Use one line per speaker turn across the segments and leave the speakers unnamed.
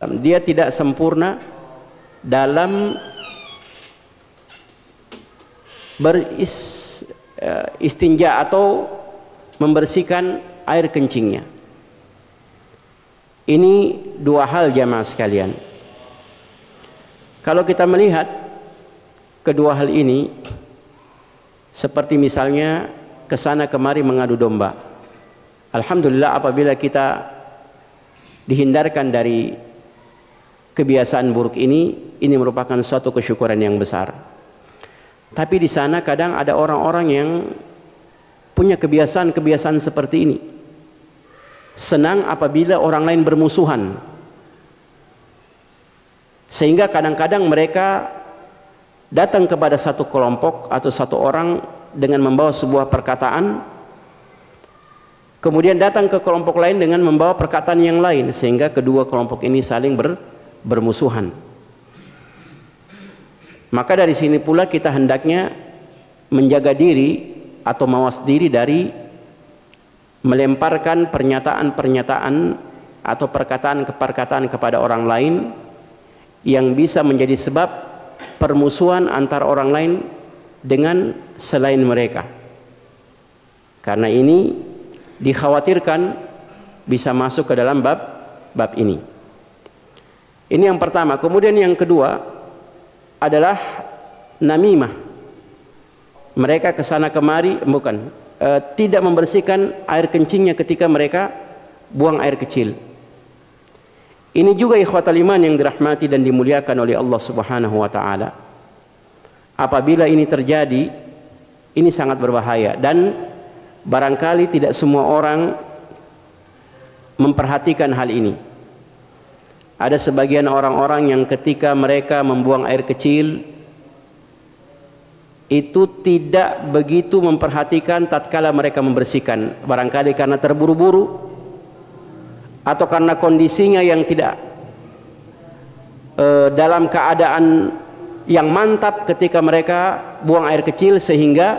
Dia tidak sempurna dalam istinja atau membersihkan air kencingnya. Ini dua hal jamaah sekalian. Kalau kita melihat kedua hal ini, seperti misalnya kesana kemari mengadu domba, alhamdulillah apabila kita dihindarkan dari kebiasaan buruk ini merupakan suatu kesyukuran yang besar. Tapi di sana kadang ada orang-orang yang punya kebiasaan-kebiasaan seperti ini. Senang apabila orang lain bermusuhan, sehingga kadang-kadang mereka datang kepada satu kelompok atau satu orang dengan membawa sebuah perkataan, kemudian datang ke kelompok lain dengan membawa perkataan yang lain, sehingga kedua kelompok ini saling bermusuhan. Maka dari sini pula kita hendaknya menjaga diri atau mawas diri dari melemparkan pernyataan-pernyataan atau perkataan-perkataan kepada orang lain yang bisa menjadi sebab permusuhan antara orang lain dengan selain mereka. Karena ini dikhawatirkan bisa masuk ke dalam bab ini. Ini yang pertama. Kemudian yang kedua adalah namimah. Mereka kesana kemari tidak membersihkan air kencingnya ketika mereka buang air kecil. Ini juga ikhwatal iman yang dirahmati dan dimuliakan oleh Allah Subhanahu wa taala. Apabila ini terjadi, ini sangat berbahaya dan barangkali tidak semua orang memperhatikan hal ini. Ada sebagian orang-orang yang ketika mereka membuang air kecil itu tidak begitu memperhatikan tatkala mereka membersihkan, barangkali karena terburu-buru atau karena kondisinya yang tidak dalam keadaan yang mantap ketika mereka buang air kecil, sehingga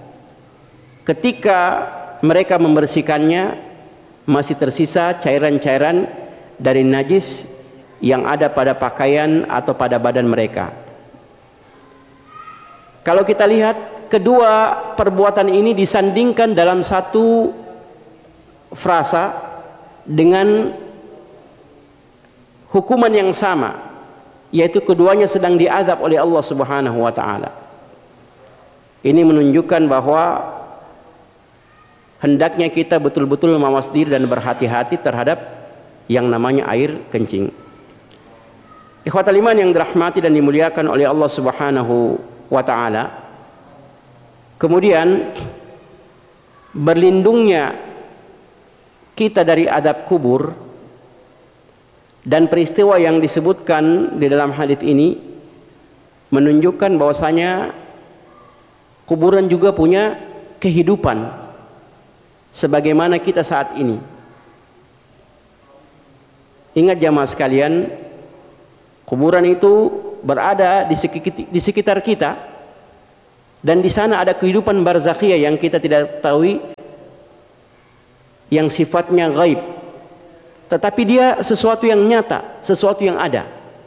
ketika mereka membersihkannya masih tersisa cairan-cairan dari najis yang ada pada pakaian atau pada badan mereka. Kalau kita lihat kedua perbuatan ini disandingkan dalam satu frasa dengan hukuman yang sama, yaitu keduanya sedang diazab oleh Allah Subhanahu wa taala. Ini menunjukkan bahwa hendaknya kita betul-betul mawas diri dan berhati-hati terhadap yang namanya air kencing. Ikhwatal iman yang dirahmati dan dimuliakan oleh Allah Subhanahu wa ta'ala. Kemudian berlindungnya kita dari adab kubur dan peristiwa yang disebutkan di dalam hadits ini menunjukkan bahwasanya kuburan juga punya kehidupan sebagaimana kita saat ini. Ingat jamaah sekalian, kuburan itu berada di sekitar kita, dan di sana ada kehidupan barzakhiyah yang kita tidak ketahui, yang sifatnya gaib, tetapi dia sesuatu yang nyata, sesuatu yang ada.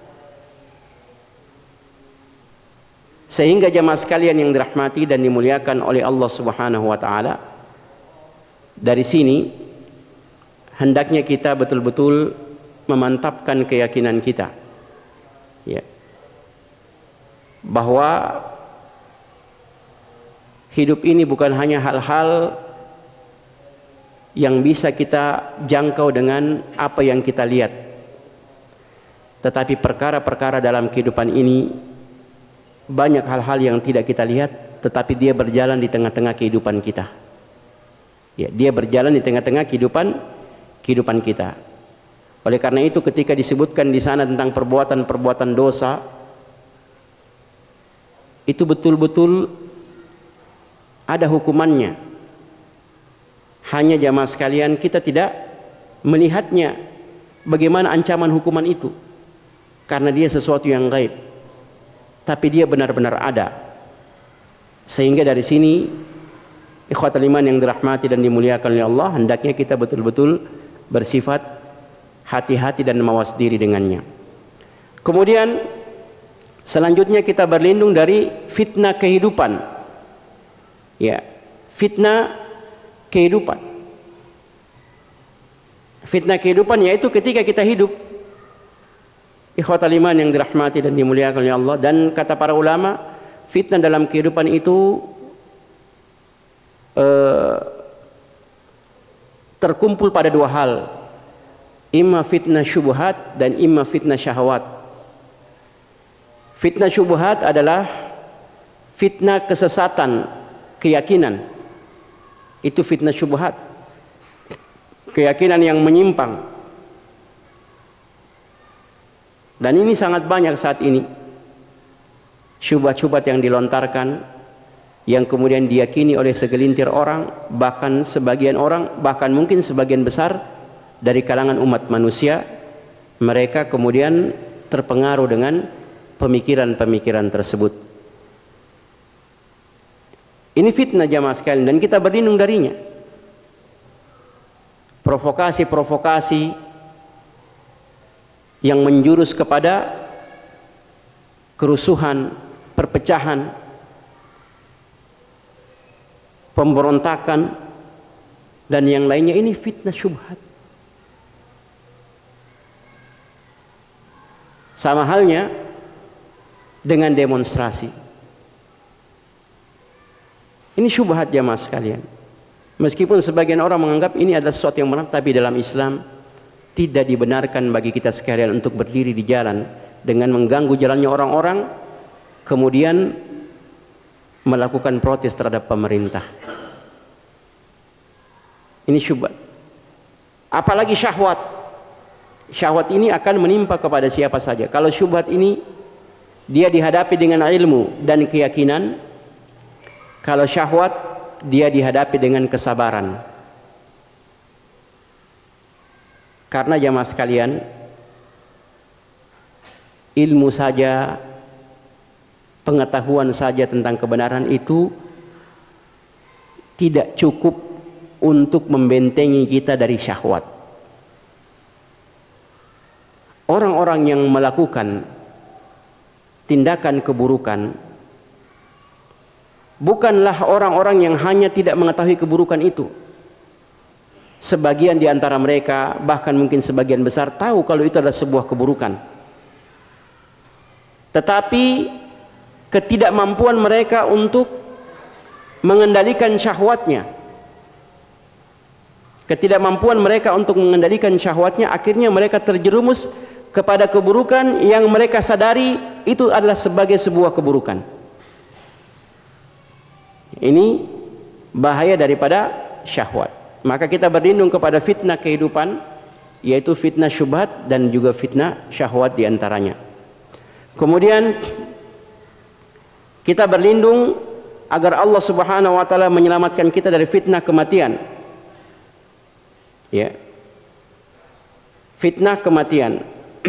Sehingga jamaah sekalian yang dirahmati dan dimuliakan oleh Allah Subhanahu wa taala, dari sini hendaknya kita betul-betul memantapkan keyakinan kita, ya, bahwa hidup ini bukan hanya hal-hal yang bisa kita jangkau dengan apa yang kita lihat, tetapi perkara-perkara dalam kehidupan ini banyak hal-hal yang tidak kita lihat, tetapi dia berjalan di tengah-tengah kehidupan kita. Ya, dia berjalan di tengah-tengah kehidupan kita. Oleh karena itu ketika disebutkan di sana tentang perbuatan-perbuatan dosa, itu betul-betul ada hukumannya. Hanya jamaah sekalian kita tidak melihatnya bagaimana ancaman hukuman itu, karena dia sesuatu yang gaib, tapi dia benar-benar ada. Sehingga dari sini ikhwatul iman yang dirahmati dan dimuliakan oleh Allah, hendaknya kita betul-betul bersifat hati-hati dan mawas diri dengannya. Kemudian selanjutnya kita berlindung dari fitnah kehidupan. Ya, fitnah kehidupan. Fitnah kehidupan yaitu ketika kita hidup. Ikhwatal iman yang dirahmati dan dimuliakan oleh Allah, dan kata para ulama, fitnah dalam kehidupan itu terkumpul pada dua hal, imma fitnah syubhat dan imma fitnah syahwat. Fitnah syubhat adalah fitnah kesesatan keyakinan, itu fitnah syubhat, keyakinan yang menyimpang, dan ini sangat banyak saat ini syubhat-syubhat yang dilontarkan, yang kemudian diyakini oleh segelintir orang, bahkan sebagian orang, bahkan mungkin sebagian besar dari kalangan umat manusia. Mereka kemudian terpengaruh dengan pemikiran-pemikiran tersebut. Ini fitnah jamaah sekalian, dan kita berlindung darinya. Provokasi-provokasi yang menjurus kepada kerusuhan, perpecahan, pemberontakan, dan yang lainnya, ini fitnah syubhat. Sama halnya dengan demonstrasi. Ini syubhat jamaah sekalian. Meskipun sebagian orang menganggap ini adalah sesuatu yang benar, tapi dalam Islam tidak dibenarkan bagi kita sekalian untuk berdiri di jalan dengan mengganggu jalannya orang-orang, kemudian melakukan protes terhadap pemerintah. Ini syubhat. Apalagi syahwat. Syahwat ini akan menimpa kepada siapa saja. Kalau syubhat ini dia dihadapi dengan ilmu dan keyakinan, kalau syahwat dia dihadapi dengan kesabaran. Karena jamaah sekalian, ilmu saja, pengetahuan saja tentang kebenaran itu tidak cukup untuk membentengi kita dari syahwat. Orang-orang yang melakukan tindakan keburukan bukanlah orang-orang yang hanya tidak mengetahui keburukan itu. Sebagian di antara mereka, bahkan mungkin sebagian besar, tahu kalau itu adalah sebuah keburukan. Tetapi ketidakmampuan mereka untuk mengendalikan syahwatnya, ketidakmampuan mereka untuk mengendalikan syahwatnya, akhirnya mereka terjerumus kepada keburukan yang mereka sadari itu adalah sebagai sebuah keburukan. Ini bahaya daripada syahwat. Maka kita berlindung kepada fitnah kehidupan, yaitu fitnah syubhat dan juga fitnah syahwat diantaranya. Kemudian kita berlindung agar Allah Subhanahu wa taala menyelamatkan kita dari fitnah kematian. Ya. Fitnah kematian.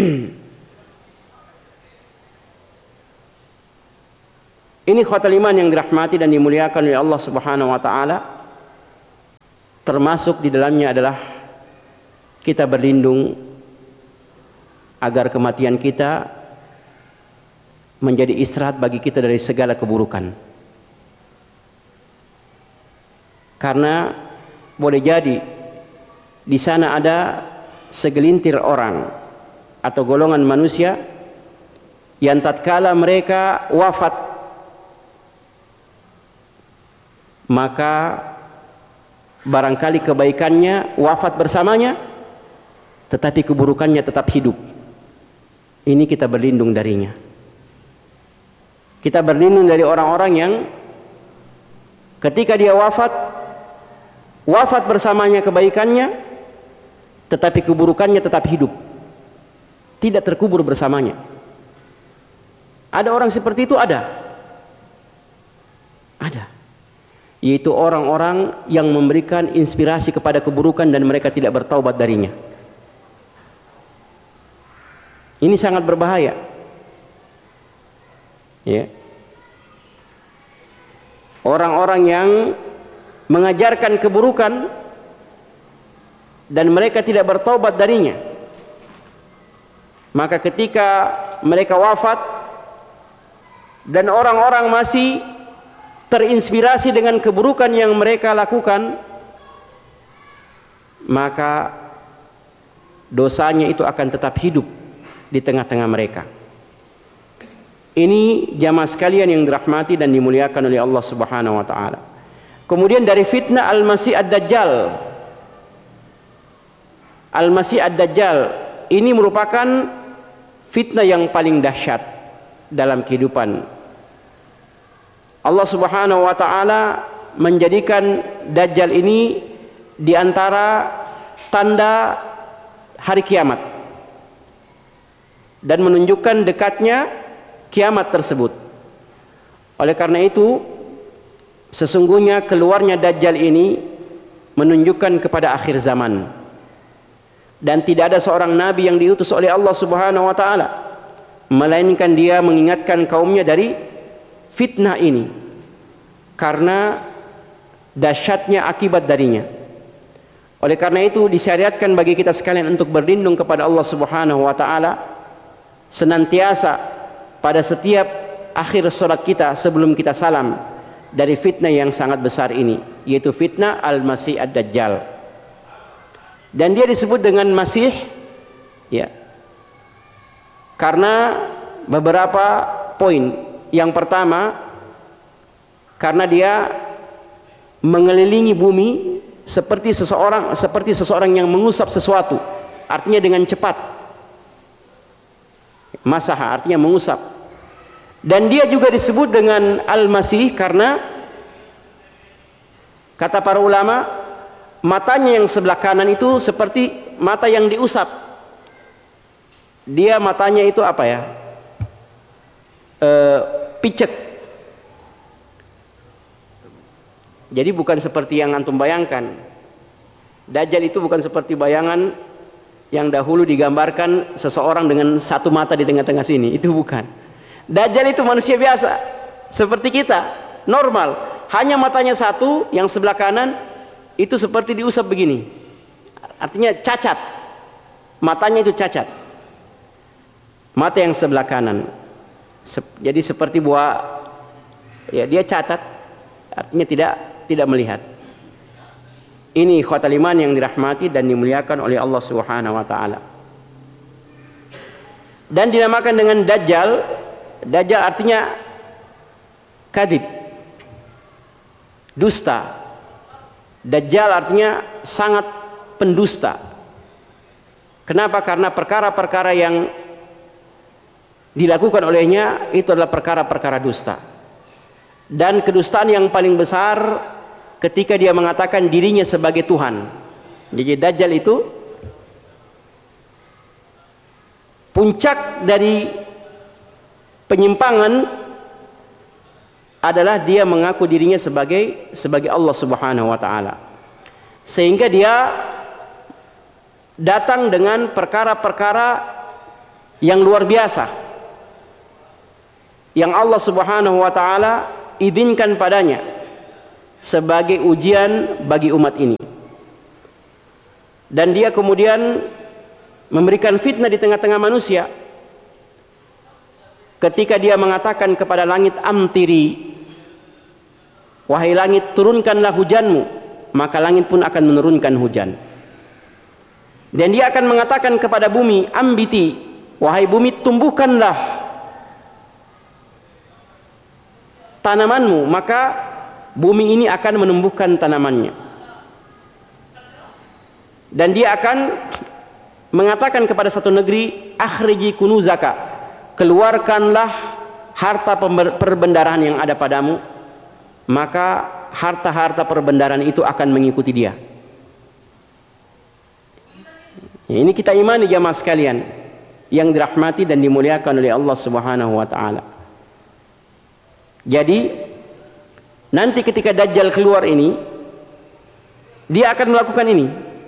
Ini khawatul iman yang dirahmati dan dimuliakan oleh Allah Subhanahu wa taala. Termasuk di dalamnya adalah kita berlindung agar kematian kita menjadi istirahat bagi kita dari segala keburukan. Karena boleh jadi di sana ada segelintir orang atau golongan manusia yang tatkala mereka wafat, maka barangkali kebaikannya wafat bersamanya, tetapi keburukannya tetap hidup. Ini kita berlindung darinya. Kita berlindung dari orang-orang yang ketika dia wafat bersamanya kebaikannya, tetapi keburukannya tetap hidup, tidak terkubur bersamanya. Ada orang seperti itu, ada, yaitu orang-orang yang memberikan inspirasi kepada keburukan dan mereka tidak bertaubat darinya. Ini sangat berbahaya. Ya. Orang-orang yang mengajarkan keburukan dan mereka tidak bertaubat darinya, Maka ketika mereka wafat dan orang-orang masih terinspirasi dengan keburukan yang mereka lakukan, maka dosanya itu akan tetap hidup di tengah-tengah mereka. Ini jamaah sekalian yang dirahmati dan dimuliakan oleh Allah Subhanahu wa taala. Kemudian dari fitnah Al-Masih Ad-Dajjal. Al-Masih Ad-Dajjal ini merupakan fitnah yang paling dahsyat dalam kehidupan. Allah Subhanahu wa taala menjadikan Dajjal ini di antara tanda hari kiamat dan menunjukkan dekatnya kiamat tersebut. Oleh karena itu, sesungguhnya keluarnya Dajjal ini menunjukkan kepada akhir zaman, dan tidak ada seorang nabi yang diutus oleh Allah Subhanahu wa taala melainkan dia mengingatkan kaumnya dari fitnah ini karena dahsyatnya akibat darinya. Oleh karena itu disyariatkan bagi kita sekalian untuk berlindung kepada Allah Subhanahu wa taala senantiasa pada setiap akhir salat kita sebelum kita salam dari fitnah yang sangat besar ini, yaitu fitnah Al-Masih Ad-Dajjal. Dan dia disebut dengan Masih ya karena beberapa poin. Yang pertama, karena dia mengelilingi bumi seperti seseorang yang mengusap sesuatu, artinya dengan cepat. Masaha artinya mengusap. Dan dia juga disebut dengan Al-Masih karena kata para ulama, matanya yang sebelah kanan itu seperti mata yang diusap. Dia matanya itu apa ya? Picek. Jadi bukan seperti yang antum bayangkan. Dajjal itu bukan seperti bayangan yang dahulu digambarkan seseorang dengan satu mata di tengah-tengah sini. Itu bukan. Dajjal itu manusia biasa seperti kita, normal. Hanya matanya satu, yang sebelah kanan itu seperti diusap begini. Artinya cacat. Matanya itu cacat. Mata yang sebelah kanan. Jadi seperti buah, ya dia catat, artinya tidak melihat. Ini ikhwatal iman yang dirahmati dan dimuliakan oleh Allah Subhanahu wa taala. Dan dinamakan dengan Dajjal. Dajjal artinya kadhib, dusta. Dajjal artinya sangat pendusta. Kenapa? Karena perkara-perkara yang dilakukan olehnya itu adalah perkara-perkara dusta. Dan kedustaan yang paling besar ketika dia mengatakan dirinya sebagai Tuhan. Jadi Dajjal itu puncak dari penyimpangan adalah dia mengaku dirinya sebagai Allah Subhanahu wa taala. Sehingga dia datang dengan perkara-perkara yang luar biasa yang Allah Subhanahu wa taala izinkan padanya sebagai ujian bagi umat ini. Dan dia kemudian memberikan fitnah di tengah-tengah manusia ketika dia mengatakan kepada langit, amtiri, wahai langit, turunkanlah hujanmu, maka langit pun akan menurunkan hujan. Dan dia akan mengatakan kepada bumi, ambiti, wahai bumi, tumbuhkanlah tanamanmu, maka bumi ini akan menumbuhkan tanamannya. Dan dia akan mengatakan kepada satu negeri, akhriji kunuzaka, keluarkanlah harta perbendaharaan yang ada padamu, maka harta-harta perbendaharaan itu akan mengikuti dia. Ya, ini kita imani jamaah sekalian yang dirahmati dan dimuliakan oleh Allah Subhanahu wa taala. Jadi nanti ketika Dajjal keluar ini, dia akan melakukan ini.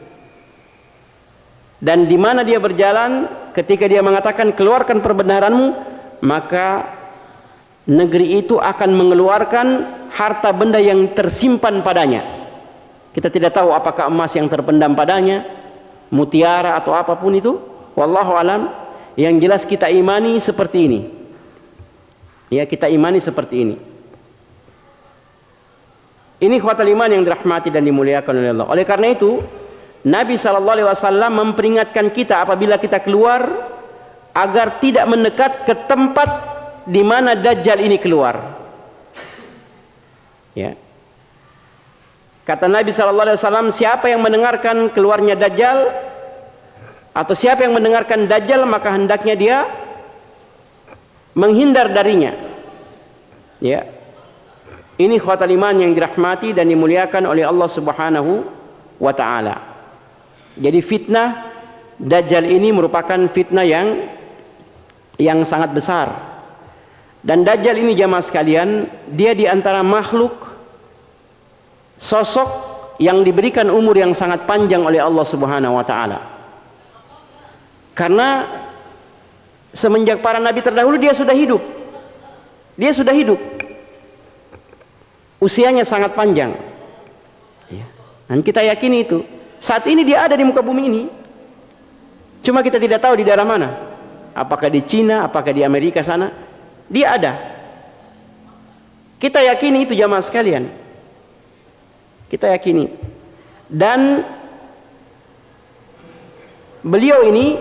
Dan di mana dia berjalan, ketika dia mengatakan keluarkan perbendaharanmu, maka negeri itu akan mengeluarkan harta benda yang tersimpan padanya. Kita tidak tahu apakah emas yang terpendam padanya, mutiara atau apapun itu, wallahu alam. Yang jelas kita imani seperti ini. Ya, kita imani seperti ini. Ini ikhwatal iman yang dirahmati dan dimuliakan oleh Allah. Oleh karena itu, Nabi SAW memperingatkan kita apabila kita keluar agar tidak mendekat ke tempat di mana Dajjal ini keluar. Ya. Kata Nabi SAW, siapa yang mendengarkan keluarnya Dajjal atau siapa yang mendengarkan Dajjal, maka hendaknya dia menghindar darinya. Ya. Ini ikhwatal iman yang dirahmati dan dimuliakan oleh Allah Subhanahu wa ta'ala. Jadi fitnah Dajjal ini merupakan fitnah yang sangat besar. Dan Dajjal ini jamaah sekalian, dia di antara makhluk sosok yang diberikan umur yang sangat panjang oleh Allah Subhanahu wa ta'ala. Karena semenjak para nabi terdahulu dia sudah hidup. Dia sudah hidup. Usianya sangat panjang. Ya. Dan kita yakini itu. Saat ini dia ada di muka bumi ini. Cuma kita tidak tahu di daerah mana. Apakah di Cina, apakah di Amerika sana. Dia ada. Kita yakini itu jamaah sekalian. Kita yakini. Dan beliau ini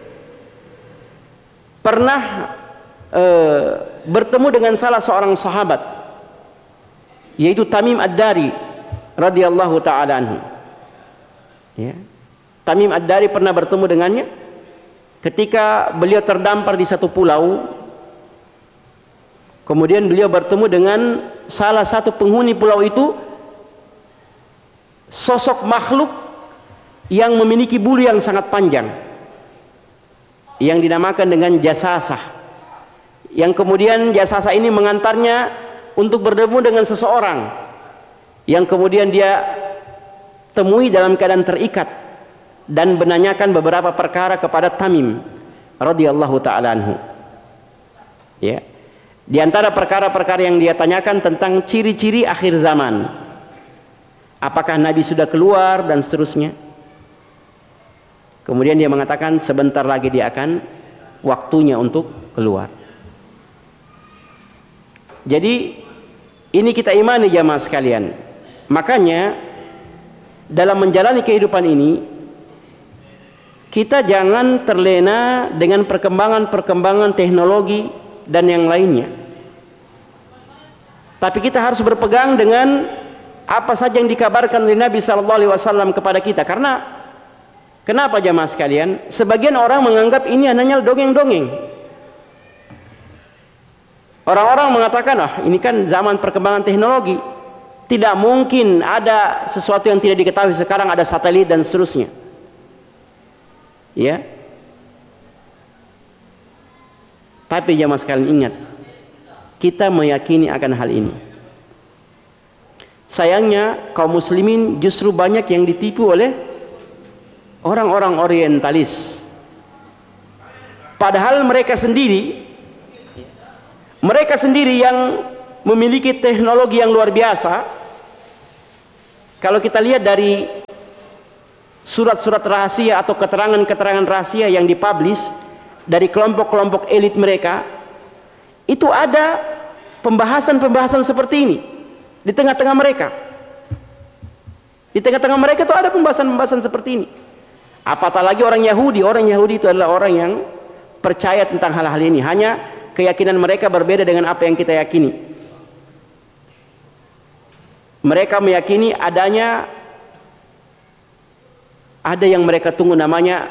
pernah bertemu dengan salah seorang sahabat, yaitu Tamim Ad-Dari radhiyallahu ta'ala anhu. Ya. Tamim Ad-Dari pernah bertemu dengannya ketika beliau terdampar di satu pulau. Kemudian beliau bertemu dengan salah satu penghuni pulau itu, sosok makhluk yang memiliki bulu yang sangat panjang, yang dinamakan dengan Jasasah, yang kemudian Jasasah ini mengantarnya untuk bertemu dengan seseorang yang kemudian dia temui dalam keadaan terikat dan menanyakan beberapa perkara kepada Tamim radhiyallahu ta'ala anhu. Ya. Di antara perkara-perkara yang dia tanyakan tentang ciri-ciri akhir zaman. Apakah Nabi sudah keluar dan seterusnya. Kemudian dia mengatakan sebentar lagi dia akan waktunya untuk keluar. Jadi ini kita imani jamaah sekalian. Makanya dalam menjalani kehidupan ini kita jangan terlena dengan perkembangan-perkembangan teknologi dan yang lainnya. Tapi kita harus berpegang dengan apa saja yang dikabarkan oleh Nabi SAW kepada kita. Karena kenapa jamaah sekalian? Sebagian orang menganggap ini hanya dongeng-dongeng. Orang-orang mengatakan, ini kan zaman perkembangan teknologi, tidak mungkin ada sesuatu yang tidak diketahui. Sekarang ada satelit dan seterusnya. Ya. Tapi jamaah sekalian ingat, kita meyakini akan hal ini. Sayangnya kaum muslimin justru banyak yang ditipu oleh orang-orang orientalis. Padahal mereka sendiri yang memiliki teknologi yang luar biasa. Kalau kita lihat dari surat-surat rahasia atau keterangan-keterangan rahasia yang dipublish dari kelompok-kelompok elit mereka, itu ada pembahasan-pembahasan seperti ini di tengah-tengah mereka. Di tengah-tengah mereka itu ada pembahasan-pembahasan seperti ini. Apatah lagi orang Yahudi. Orang Yahudi itu adalah orang yang percaya tentang hal-hal ini. Hanya keyakinan mereka berbeda dengan apa yang kita yakini. Mereka meyakini ada yang mereka tunggu, namanya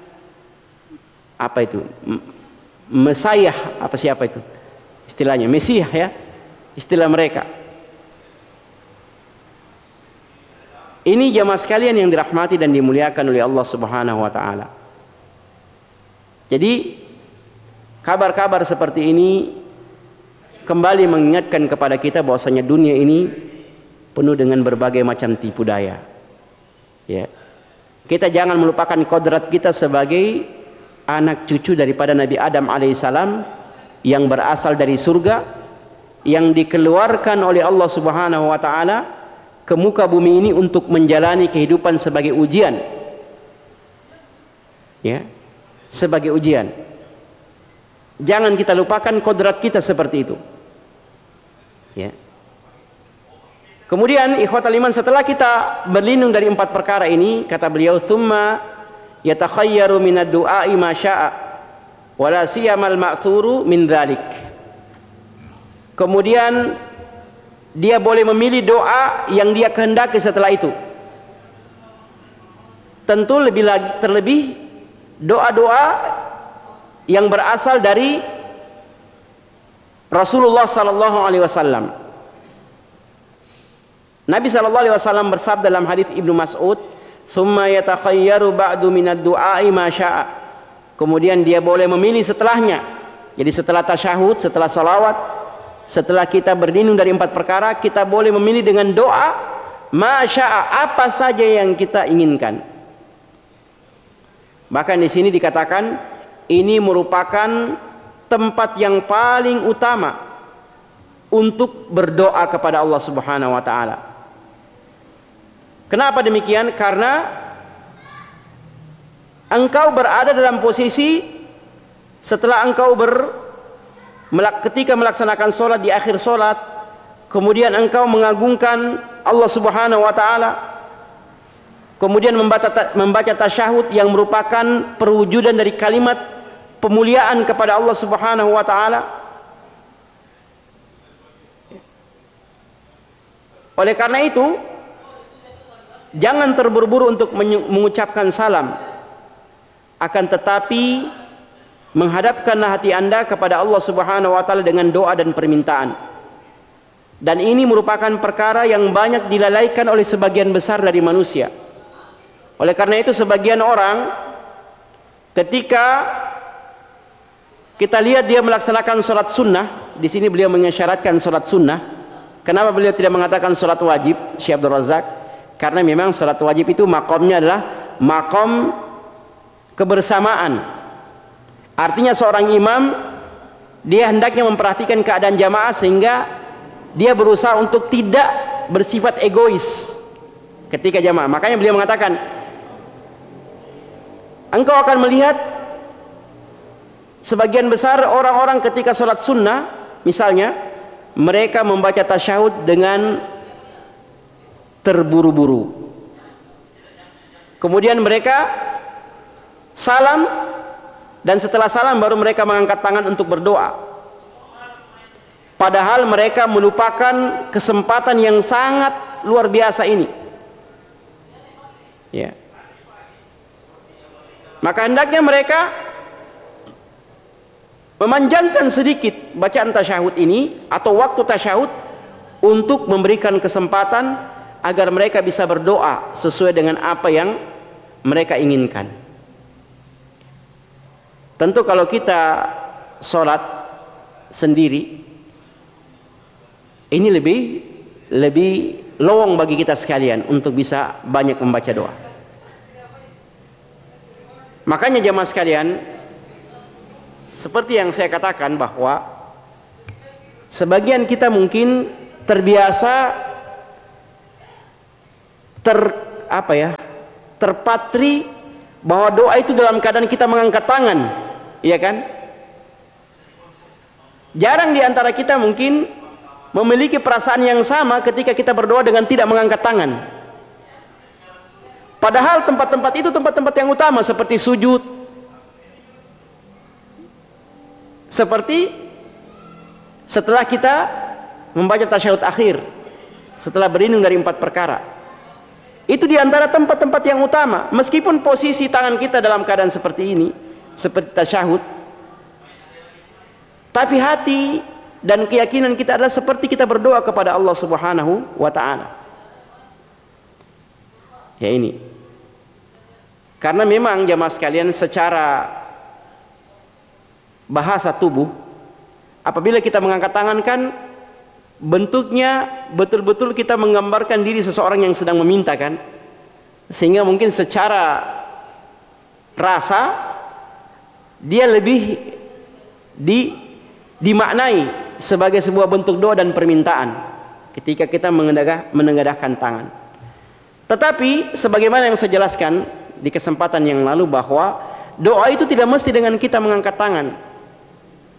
apa itu? Mesiah, siapa itu? Istilahnya Mesiah, ya. Istilah mereka. Ini jamaah sekalian yang dirahmati dan dimuliakan oleh Allah Subhanahu wa ta'ala. Jadi kabar-kabar seperti ini kembali mengingatkan kepada kita bahwasanya dunia ini penuh dengan berbagai macam tipu daya. Ya. Kita jangan melupakan kodrat kita sebagai anak cucu daripada Nabi Adam alaihissalam yang berasal dari surga, yang dikeluarkan oleh Allah Subhanahu wa ta'ala ke muka bumi ini untuk menjalani kehidupan sebagai ujian. Ya. Sebagai ujian. Jangan kita lupakan kodrat kita seperti itu. Ya. Kemudian ikhwatal iman, setelah kita berlindung dari 4 perkara ini, kata beliau, tsumma yatakhayyaru minad du'a'i ma syaa wala siyamal ma'thuru min dzalik. Kemudian dia boleh memilih doa yang dia kehendaki setelah itu. Tentu terlebih doa-doa yang berasal dari Rasulullah sallallahu alaihi wasallam. Nabi sallallahu alaihi wasallam bersabda dalam hadis Ibnu Mas'ud, "Tsumma yatakhayyaru ba'du minad du'a'i ma syaa." Kemudian dia boleh memilih setelahnya. Jadi setelah tasyahud, setelah salawat, setelah kita berlindung dari 4 perkara, kita boleh memilih dengan doa ma syaa, apa saja yang kita inginkan. Bahkan di sini dikatakan ini merupakan tempat yang paling utama untuk berdoa kepada Allah Subhanahu wa taala. Kenapa demikian? Karena engkau berada dalam posisi setelah engkau ketika melaksanakan sholat, di akhir sholat, kemudian engkau mengagungkan Allah Subhanahu wa taala, kemudian membaca tasyahud yang merupakan perwujudan dari kalimat pemuliaan kepada Allah Subhanahu wa taala. Oleh karena itu, jangan terburu-buru untuk mengucapkan salam, akan tetapi menghadapkanlah hati Anda kepada Allah Subhanahu wa taala dengan doa dan permintaan. Dan ini merupakan perkara yang banyak dilalaikan oleh sebagian besar dari manusia. Oleh karena itu, sebagian orang ketika kita lihat dia melaksanakan sholat sunnah, di sini beliau mengisyaratkan sholat sunnah. Kenapa beliau tidak mengatakan sholat wajib, Syekh Abdul Razak? Karena memang salat wajib itu makomnya adalah makom kebersamaan. Artinya seorang imam dia hendaknya memperhatikan keadaan jamaah sehingga dia berusaha untuk tidak bersifat egois ketika jamaah. Makanya beliau mengatakan, engkau akan melihat sebagian besar orang-orang ketika salat sunnah misalnya, mereka membaca tasyahud dengan terburu-buru. Kemudian mereka salam, dan setelah salam baru mereka mengangkat tangan untuk berdoa. Padahal mereka melupakan kesempatan yang sangat luar biasa ini. Ya. Maka hendaknya mereka memanjangkan sedikit bacaan tasyahud ini atau waktu tasyahud untuk memberikan kesempatan agar mereka bisa berdoa sesuai dengan apa yang mereka inginkan. Tentu kalau kita sholat sendiri, ini lebih lowong bagi kita sekalian untuk bisa banyak membaca doa. Makanya jamaah sekalian, seperti yang saya katakan bahwa sebagian kita mungkin terbiasa terpatri bahwa doa itu dalam keadaan kita mengangkat tangan, iya kan? Jarang di antara kita mungkin memiliki perasaan yang sama ketika kita berdoa dengan tidak mengangkat tangan. Padahal tempat-tempat itu tempat-tempat yang utama, seperti sujud, seperti setelah kita membaca tasyahud akhir, setelah berlindung dari 4 perkara. Itu diantara tempat-tempat yang utama. Meskipun posisi tangan kita dalam keadaan seperti ini, seperti tasyahud, tapi hati dan keyakinan kita adalah seperti kita berdoa kepada Allah Subhanahu wa ta'ala. Ya ini. Karena memang jamaah sekalian, secara bahasa tubuh, apabila kita mengangkat tangan kan bentuknya betul-betul kita menggambarkan diri seseorang yang sedang meminta kan, sehingga mungkin secara rasa dia lebih dimaknai sebagai sebuah bentuk doa dan permintaan ketika kita menengadahkan tangan. Tetapi sebagaimana yang saya jelaskan di kesempatan yang lalu, bahwa doa itu tidak mesti dengan kita mengangkat tangan.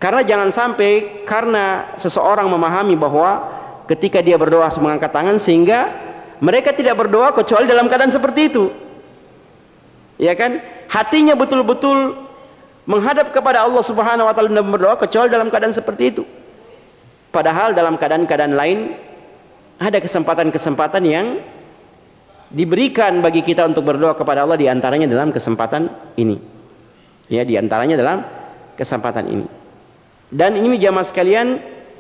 Karena jangan sampai karena seseorang memahami bahwa ketika dia berdoa harus mengangkat tangan, sehingga mereka tidak berdoa kecuali dalam keadaan seperti itu. Ya kan? Hatinya betul-betul menghadap kepada Allah Subhanahu wa taala dan berdoa kecuali dalam keadaan seperti itu. Padahal dalam keadaan-keadaan lain ada kesempatan-kesempatan yang diberikan bagi kita untuk berdoa kepada Allah, di antaranya dalam kesempatan ini. Ya, di antaranya dalam kesempatan ini. Dan ini jamaah sekalian,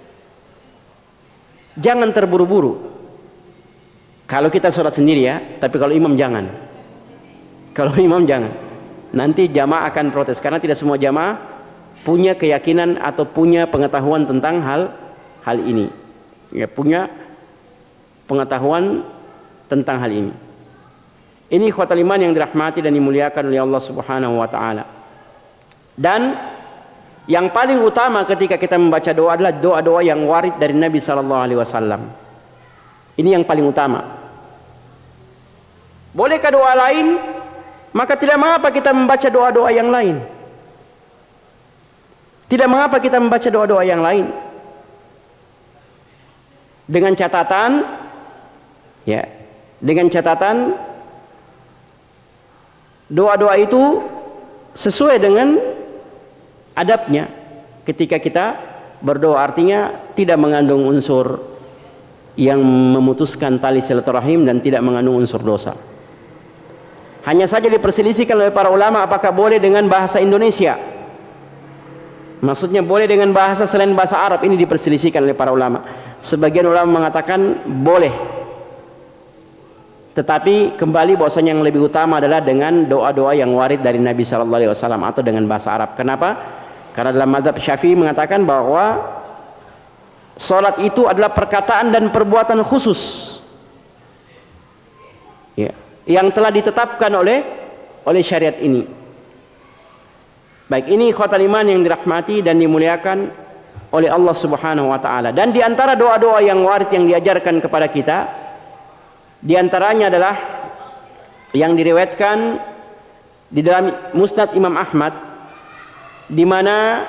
jangan terburu-buru. Kalau kita sholat sendiri ya, tapi kalau imam jangan. Kalau imam jangan. Nanti jamaah akan protes, karena tidak semua jamaah punya keyakinan atau punya pengetahuan tentang hal ini. Ya, punya pengetahuan tentang hal ini. Ini ikhwatal iman yang dirahmati dan dimuliakan oleh Allah Subhanahu wa taala. Dan yang paling utama ketika kita membaca doa adalah doa-doa yang warid dari Nabi sallallahu alaihi wasallam. Ini yang paling utama. Bolehkah doa lain? Maka tidak mengapa kita membaca doa-doa yang lain. Tidak mengapa kita membaca doa-doa yang lain. Dengan catatan, ya, dengan catatan doa-doa itu sesuai dengan adabnya ketika kita berdoa, artinya tidak mengandung unsur yang memutuskan tali silaturahim dan tidak mengandung unsur dosa. Hanya saja diperselisihkan oleh para ulama apakah boleh dengan bahasa Indonesia, maksudnya boleh dengan bahasa selain bahasa Arab. Ini diperselisihkan oleh para ulama. Sebagian ulama mengatakan boleh, tetapi kembali bahwasanya yang lebih utama adalah dengan doa-doa yang warid dari Nabi sallallahu alaihi wasallam atau dengan bahasa Arab. Kenapa? Karena dalam mazhab Syafi'i mengatakan bahwa salat itu adalah perkataan dan perbuatan khusus, ya, yang telah ditetapkan oleh syariat ini. Baik, ini ikhwatal iman yang dirahmati dan dimuliakan oleh Allah Subhanahu wa taala. Dan di antara doa-doa yang warid yang diajarkan kepada kita, di antaranya adalah yang diriwayatkan di dalam Musnad Imam Ahmad, di mana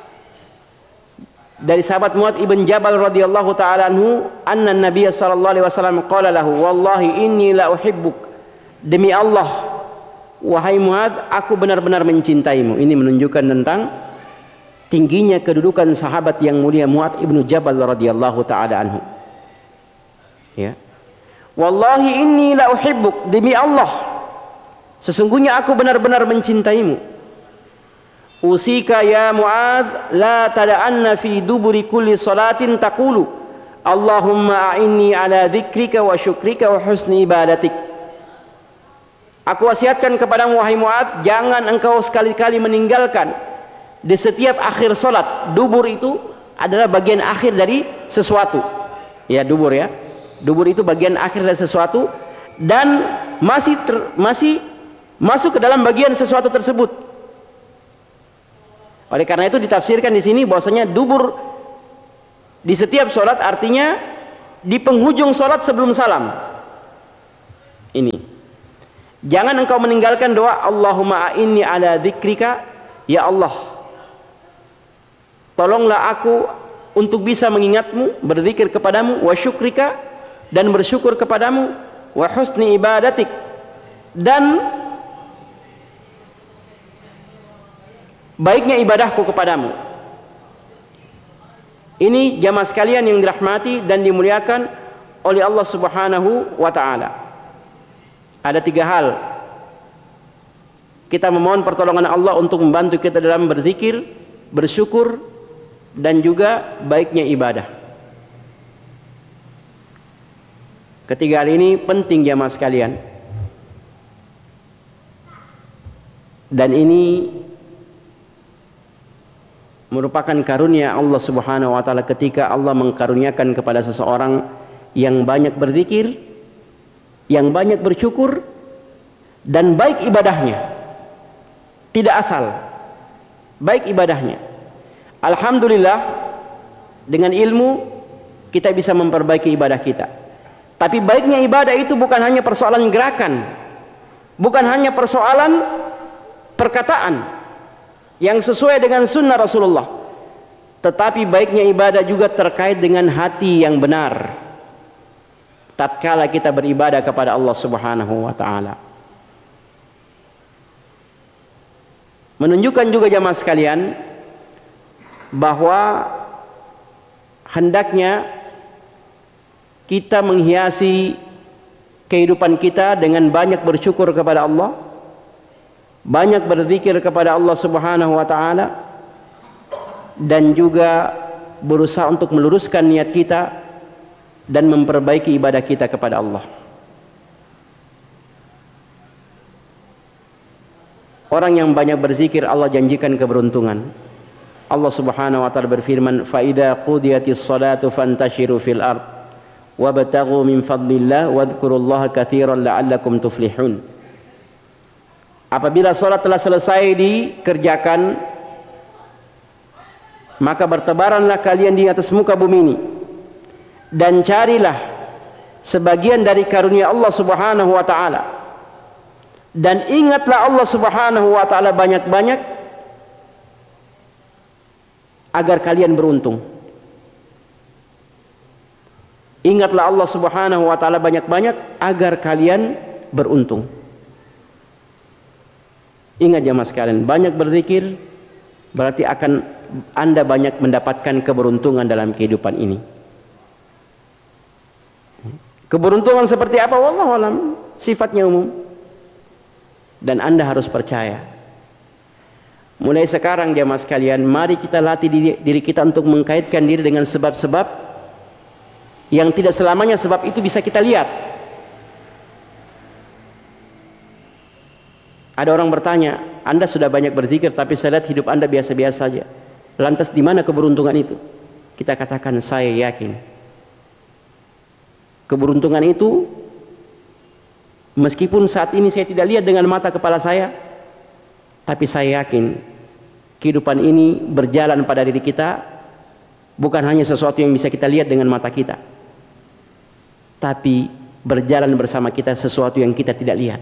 dari sahabat Muadz ibn Jabal radhiyallahu taala anhu, anna Nabiy sallallahu alaihi wasallam qala lahu, wallahi inni la uhibbuk, demi Allah wahai Muadz, aku benar-benar mencintaimu. Ini menunjukkan tentang tingginya kedudukan sahabat yang mulia Muadz ibn Jabal radhiyallahu taala anhu. Ya. Wallahi inni la uhibbuk, demi Allah sesungguhnya aku benar-benar mencintaimu. Usika ya Muadz la tada'anna fi duburi kulli salatin taqulu Allahumma a'inni ala dzikrika wa syukrika wa husni ibadatik. Aku wasiatkan kepadamu wahai Muadz, jangan engkau sekali-kali meninggalkan di setiap akhir salat. Dubur itu adalah bagian akhir dari sesuatu. Ya, dubur ya. Dubur itu bagian akhir dari sesuatu dan masih masuk ke dalam bagian sesuatu tersebut. Oleh karena itu ditafsirkan di sini bahwasanya dubur di setiap sholat artinya di penghujung sholat sebelum salam. Ini, jangan engkau meninggalkan doa Allahumma a'inni ala dzikrika, ya Allah tolonglah aku untuk bisa mengingatmu, berzikir kepadamu, wa syukrika, dan bersyukur kepadamu, wa husni ibadatik, dan baiknya ibadahku kepadamu. Ini jamaah sekalian yang dirahmati dan dimuliakan oleh Allah Subhanahu wa taala. Ada 3 hal kita memohon pertolongan Allah untuk membantu kita dalam berzikir, bersyukur, dan juga baiknya ibadah. Ketiga hal ini penting jamaah sekalian, dan ini merupakan karunia Allah Subhanahu wa taala ketika Allah mengkaruniakan kepada seseorang yang banyak berzikir, yang banyak bersyukur, dan baik ibadahnya. Tidak asal, baik ibadahnya. Alhamdulillah, dengan ilmu kita bisa memperbaiki ibadah kita. Tapi baiknya ibadah itu bukan hanya persoalan gerakan, bukan hanya persoalan perkataan yang sesuai dengan sunnah Rasulullah, Tetapi baiknya ibadah juga terkait dengan hati yang benar tatkala kita beribadah kepada Allah Subhanahu wa taala. Menunjukkan juga jamaah sekalian bahwa hendaknya kita menghiasi kehidupan kita dengan banyak bersyukur kepada Allah, banyak berzikir kepada Allah Subhanahu wa taala, dan juga berusaha untuk meluruskan niat kita dan memperbaiki ibadah kita kepada Allah. Orang yang banyak berzikir Allah janjikan keberuntungan. Allah Subhanahu wa taala berfirman, "Fa idza qudiyatis salatu fantashiru fil ard wabtaghu min fadlillah wadhkurullaha katsiran la'allakum tuflihun." Apabila salat telah selesai dikerjakan, maka bertebaranlah kalian di atas muka bumi ini dan carilah sebagian dari karunia Allah Subhanahu wa taala, dan ingatlah Allah Subhanahu wa taala banyak-banyak agar kalian beruntung. Ingatlah Allah Subhanahu wa taala banyak-banyak agar kalian beruntung. Ingat jamaah sekalian, banyak berzikir berarti akan Anda banyak mendapatkan keberuntungan dalam kehidupan ini. Keberuntungan seperti apa? Wallahu alam, sifatnya umum. Dan Anda harus percaya. Mulai sekarang jamaah sekalian, mari kita latih diri kita untuk mengkaitkan diri dengan sebab-sebab yang tidak selamanya sebab itu bisa kita lihat. Ada orang bertanya, Anda sudah banyak berzikir tapi saya lihat hidup Anda biasa-biasa saja. Lantas di mana keberuntungan itu? Kita katakan, saya yakin keberuntungan itu meskipun saat ini saya tidak lihat dengan mata kepala saya, tapi saya yakin kehidupan ini berjalan pada diri kita, bukan hanya sesuatu yang bisa kita lihat dengan mata kita, tapi berjalan bersama kita sesuatu yang kita tidak lihat.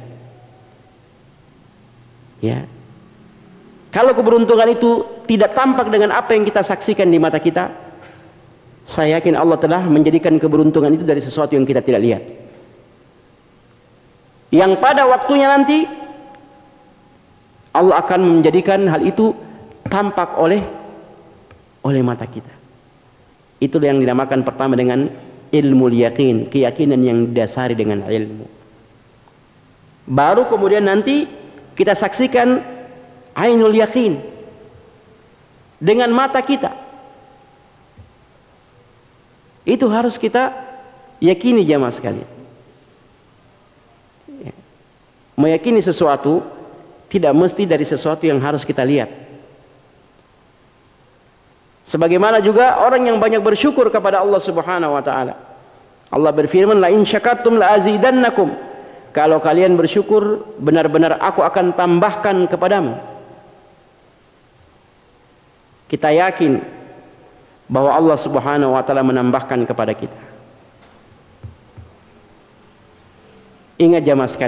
Ya. Kalau keberuntungan itu tidak tampak dengan apa yang kita saksikan di mata kita, saya yakin Allah telah menjadikan keberuntungan itu dari sesuatu yang kita tidak lihat, yang pada waktunya nanti Allah akan menjadikan hal itu tampak oleh mata kita. Itulah yang dinamakan pertama dengan ilmu yakin, keyakinan yang didasari dengan ilmu. Baru kemudian nanti kita saksikan ainul yakin dengan mata kita. Itu harus kita yakini jamaah sekalian. Meyakini sesuatu tidak mesti dari sesuatu yang harus kita lihat. Sebagaimana juga orang yang banyak bersyukur kepada Allah Subhanahu wa taala. Allah berfirman, "La in syakartum la azidannakum." Kalau kalian bersyukur, benar-benar aku akan tambahkan kepadamu. Kita yakin bahwa Allah Subhanahu wa taala menambahkan kepada kita. Ingat jamaah sekalian,